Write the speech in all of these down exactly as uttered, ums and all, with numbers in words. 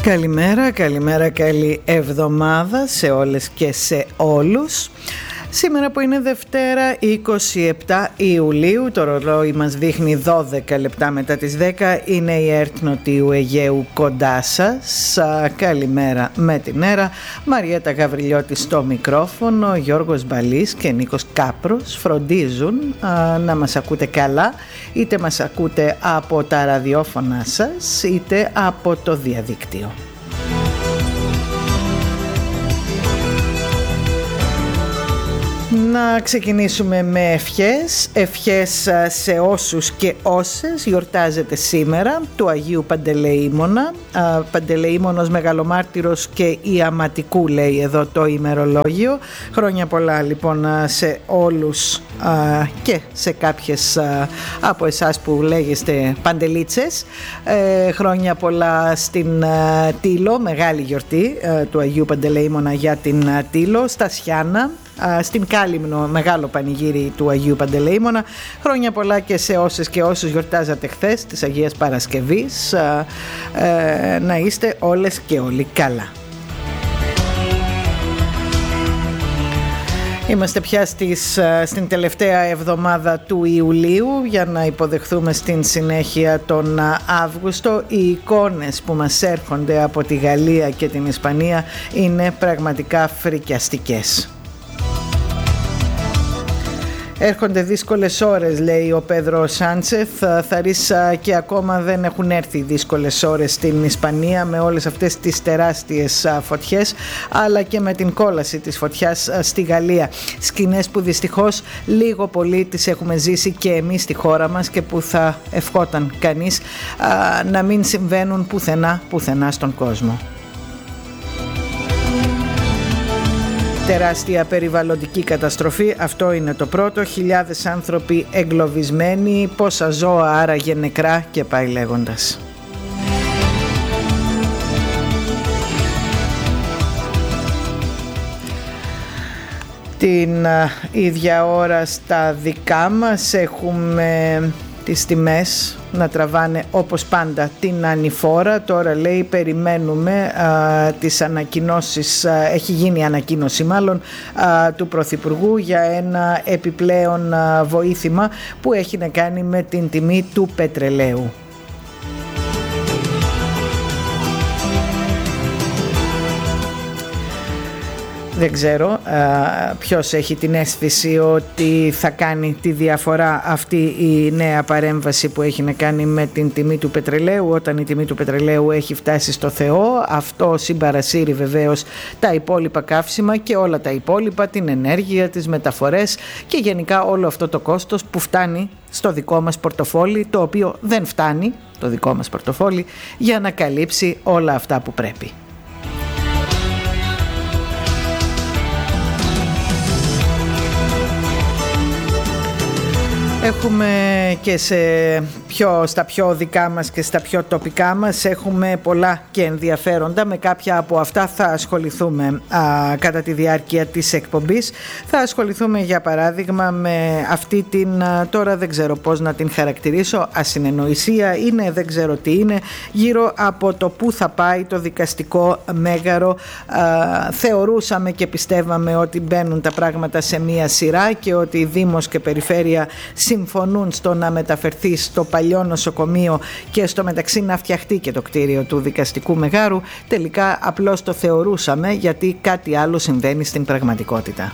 Καλημέρα, καλημέρα, καλή εβδομάδα σε όλες και σε όλους. Σήμερα που είναι Δευτέρα είκοσι επτά Ιουλίου, το ρολόι μας δείχνει δώδεκα λεπτά μετά τις δέκα, είναι η ΕΡΤ Νοτιού Αιγαίου κοντά σας. Καλημέρα με την ΕΡΑ, Μαριέτα Γαβριλιώτη στο μικρόφωνο, Γιώργος Μπαλής και Νίκος Κάπρος φροντίζουν α, να μας ακούτε καλά, είτε μας ακούτε από τα ραδιόφωνα σας, είτε από το διαδίκτυο. Να ξεκινήσουμε με ευχές, ευχές σε όσους και όσες γιορτάζετε σήμερα, του Αγίου Παντελεήμωνα, Παντελεήμωνος Μεγαλομάρτυρος και Ιαματικού λέει εδώ το ημερολόγιο. Χρόνια πολλά λοιπόν σε όλους και σε κάποιες από εσάς που λέγεστε Παντελίτσες. Χρόνια πολλά στην Τήλο, μεγάλη γιορτή του Αγίου Παντελεήμωνα για την Τήλο, στα Σιάνα. Στην Κάλυμνο μεγάλο πανηγύρι του Αγίου Παντελεήμωνα. Χρόνια πολλά και σε όσες και όσους γιορτάζατε χθες της Αγίας Παρασκευής. ε, να είστε όλες και όλοι καλά. Είμαστε πια στις, στην τελευταία εβδομάδα του Ιουλίου για να υποδεχθούμε στην συνέχεια τον Αύγουστο. Οι εικόνες που μας έρχονται από τη Γαλλία και την Ισπανία είναι πραγματικά φρικιαστικές. Έρχονται δύσκολες ώρες, λέει ο Πέδρο Σάντσεθ. Θα ρίσα και ακόμα δεν έχουν έρθει δύσκολες ώρες στην Ισπανία με όλες αυτές τις τεράστιες φωτιές, αλλά και με την κόλαση της φωτιάς στη Γαλλία. Σκηνές που δυστυχώς λίγο πολύ τις έχουμε ζήσει και εμείς στη χώρα μας και που θα ευχόταν κανείς να μην συμβαίνουν πουθενά, πουθενά στον κόσμο. Τεράστια περιβαλλοντική καταστροφή, αυτό είναι το πρώτο. Χιλιάδες άνθρωποι εγκλωβισμένοι, πόσα ζώα άραγε νεκρά και πάει λέγοντας. Την ίδια ώρα στα δικά μας έχουμε τις τιμές να τραβάνε όπως πάντα την ανηφόρα. Τώρα λέει περιμένουμε α, τις ανακοινώσεις, α, έχει γίνει ανακοίνωση μάλλον α, του Πρωθυπουργού για ένα επιπλέον α, βοήθημα που έχει να κάνει με την τιμή του πετρελαίου. Δεν ξέρω α, ποιος έχει την αίσθηση ότι θα κάνει τη διαφορά αυτή η νέα παρέμβαση που έχει να κάνει με την τιμή του πετρελαίου, όταν η τιμή του πετρελαίου έχει φτάσει στο Θεό. Αυτό συμπαρασύρει βεβαίως τα υπόλοιπα καύσιμα και όλα τα υπόλοιπα, την ενέργεια, τις μεταφορές και γενικά όλο αυτό το κόστος που φτάνει στο δικό μας πορτοφόλι, το οποίο δεν φτάνει, το δικό μας πορτοφόλι, για να καλύψει όλα αυτά που πρέπει. Έχουμε και σε πιο, στα πιο δικά μας και στα πιο τοπικά μας έχουμε πολλά και ενδιαφέροντα. Με κάποια από αυτά θα ασχοληθούμε α, κατά τη διάρκεια της εκπομπής. Θα ασχοληθούμε για παράδειγμα με αυτή την, α, τώρα δεν ξέρω πώς να την χαρακτηρίσω, ασυνεννοησία είναι, δεν ξέρω τι είναι, γύρω από το πού θα πάει το δικαστικό μέγαρο. Α, θεωρούσαμε και πιστεύαμε ότι μπαίνουν τα πράγματα σε μία σειρά και ότι Δήμος και Περιφέρεια συμφωνούν στο να μεταφερθεί στο παλιό νοσοκομείο και στο μεταξύ να φτιαχτεί και το κτίριο του δικαστικού μεγάρου. Τελικά απλώς το θεωρούσαμε, γιατί κάτι άλλο συμβαίνει στην πραγματικότητα.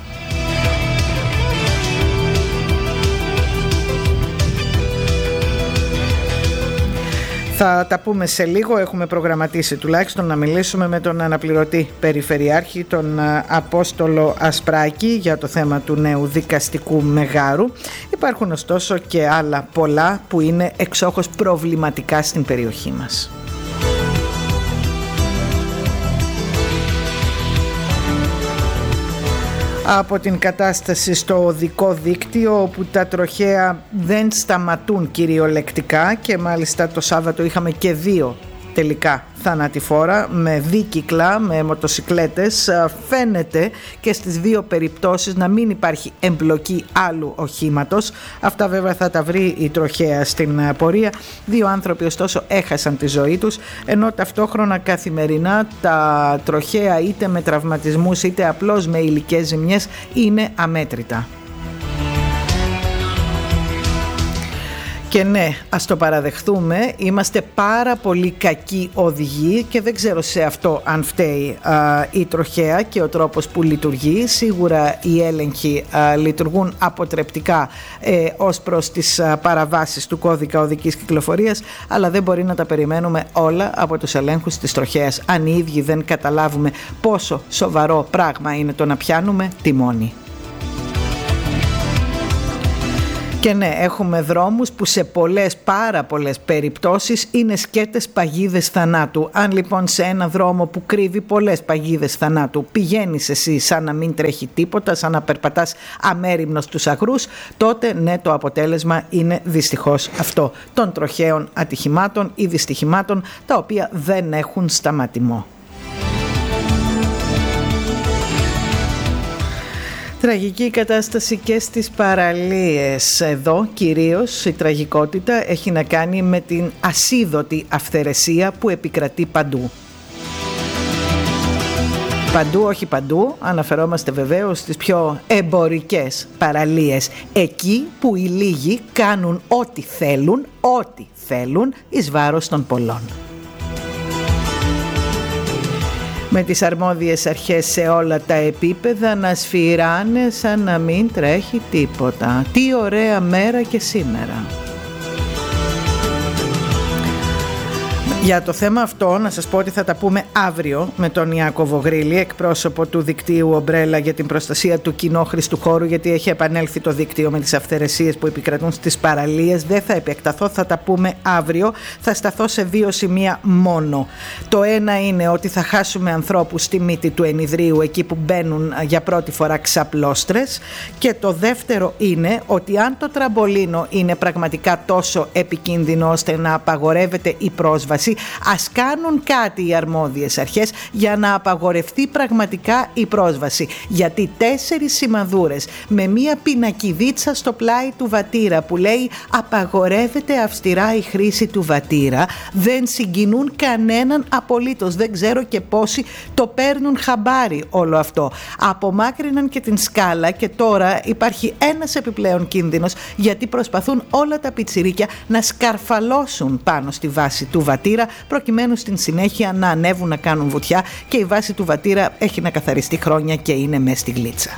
Θα τα πούμε σε λίγο, έχουμε προγραμματίσει τουλάχιστον να μιλήσουμε με τον αναπληρωτή Περιφερειάρχη, τον Απόστολο Ασπράκη, για το θέμα του νέου δικαστικού μεγάρου. Υπάρχουν ωστόσο και άλλα πολλά που είναι εξόχως προβληματικά στην περιοχή μας. Από την κατάσταση στο οδικό δίκτυο, όπου τα τροχαία δεν σταματούν κυριολεκτικά και μάλιστα το Σάββατο είχαμε και δύο τελικά θανατηφόρα, με δίκυκλα, με μοτοσικλέτες. Φαίνεται και στις δύο περιπτώσεις να μην υπάρχει εμπλοκή άλλου οχήματος. Αυτά βέβαια θα τα βρει η τροχέα στην πορεία. Δύο άνθρωποι ωστόσο έχασαν τη ζωή τους, ενώ ταυτόχρονα καθημερινά τα τροχαία είτε με τραυματισμούς είτε απλώς με υλικές ζημιές είναι αμέτρητα. Και ναι, ας το παραδεχθούμε, είμαστε πάρα πολύ κακοί οδηγοί και δεν ξέρω σε αυτό αν φταίει α, η τροχέα και ο τρόπος που λειτουργεί. Σίγουρα οι έλεγχοι α, λειτουργούν αποτρεπτικά ε, ως προς τις α, παραβάσεις του κώδικα οδικής κυκλοφορίας, αλλά δεν μπορεί να τα περιμένουμε όλα από τους ελέγχους της τροχέας αν οι ίδιοι δεν καταλάβουμε πόσο σοβαρό πράγμα είναι το να πιάνουμε τιμόνι. Και ναι, έχουμε δρόμους που σε πολλές, πάρα πολλές περιπτώσεις είναι σκέτες παγίδες θανάτου. Αν λοιπόν σε ένα δρόμο που κρύβει πολλές παγίδες θανάτου πηγαίνεις εσύ σαν να μην τρέχει τίποτα, σαν να περπατάς αμέριμνος στους αγρούς, τότε ναι, το αποτέλεσμα είναι δυστυχώς αυτό, των τροχαίων ατυχημάτων ή δυστυχημάτων τα οποία δεν έχουν σταματημό. Τραγική κατάσταση και στις παραλίες. Εδώ κυρίως η τραγικότητα έχει να κάνει με την ασίδωτη αυθαιρεσία που επικρατεί παντού. Παντού, όχι παντού, αναφερόμαστε βεβαίως στις πιο εμπορικές παραλίες. Εκεί που οι λίγοι κάνουν ό,τι θέλουν, ό,τι θέλουν εις βάρος των πολλών. Με τις αρμόδιες αρχές σε όλα τα επίπεδα να σφυράνε σαν να μην τρέχει τίποτα. Τι ωραία μέρα και σήμερα. Για το θέμα αυτό να σας πω ότι θα τα πούμε αύριο με τον Ιάκωβο Γρήλη, εκπρόσωπο του δικτύου Ομπρέλα για την προστασία του κοινόχρηστου χώρου, γιατί έχει επανέλθει το δίκτυο με τις αυθαιρεσίες που επικρατούν στις παραλίες. Δεν θα επεκταθώ, θα τα πούμε αύριο. Θα σταθώ σε δύο σημεία μόνο. Το ένα είναι ότι θα χάσουμε ανθρώπους στη μύτη του ενιδρίου, εκεί που μπαίνουν για πρώτη φορά ξαπλώστρες. Και το δεύτερο είναι ότι αν το τραμπολίνο είναι πραγματικά τόσο επικίνδυνο ώστε να απαγορεύεται η πρόσβαση, ας κάνουν κάτι οι αρμόδιες αρχές για να απαγορευτεί πραγματικά η πρόσβαση. Γιατί τέσσερις σημαδούρες με μία πινακιδίτσα στο πλάι του βατήρα που λέει απαγορεύεται αυστηρά η χρήση του βατήρα δεν συγκινούν κανέναν απολύτως. Δεν ξέρω και πόσοι το παίρνουν χαμπάρι όλο αυτό. Απομάκρυναν και την σκάλα και τώρα υπάρχει ένας επιπλέον κίνδυνος, γιατί προσπαθούν όλα τα πιτσιρίκια να σκαρφαλώσουν πάνω στη βάση του βατήρα προκειμένου στην συνέχεια να ανέβουν να κάνουν βουτιά, και η βάση του βατήρα έχει να καθαριστεί χρόνια και είναι μέσα στη γλίτσα.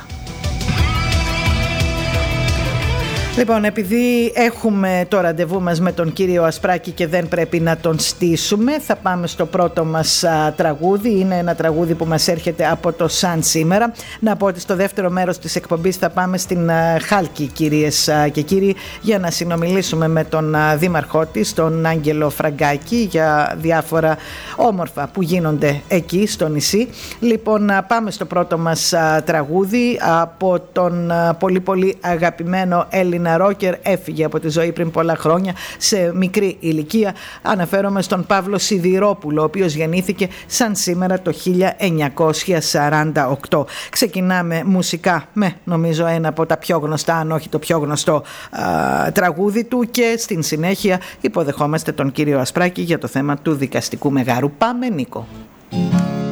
Λοιπόν, επειδή έχουμε το ραντεβού μας με τον κύριο Ασπράκη και δεν πρέπει να τον στήσουμε, θα πάμε στο πρώτο μας α, τραγούδι. Είναι ένα τραγούδι που μας έρχεται από το Σαν σήμερα. Να πω ότι στο δεύτερο μέρος της εκπομπής θα πάμε στην α, Χάλκη, κυρίες α, και κύριοι, για να συνομιλήσουμε με τον α, δήμαρχό της, τον Άγγελο Φραγκάκη, για διάφορα όμορφα που γίνονται εκεί στο νησί. Λοιπόν, α, πάμε στο πρώτο μας α, τραγούδι από τον α, πολύ πολύ αγαπημένο Έλληνα ρόκερ. Έφυγε από τη ζωή πριν πολλά χρόνια σε μικρή ηλικία. Αναφέρομαι στον Παύλο Σιδηρόπουλο, ο οποίος γεννήθηκε σαν σήμερα το χίλια εννιακόσια σαράντα οκτώ. Ξεκινάμε μουσικά με νομίζω ένα από τα πιο γνωστά, αν όχι το πιο γνωστό α, τραγούδι του, και στην συνέχεια υποδεχόμαστε τον κύριο Ασπράκη για το θέμα του δικαστικού μεγάρου. Πάμε, Νίκο.